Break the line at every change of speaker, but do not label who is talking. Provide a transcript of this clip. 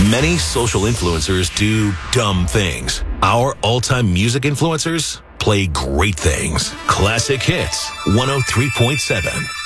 Many social influencers do dumb things. Our all-time music influencers play great things. Classic Hits 103.7.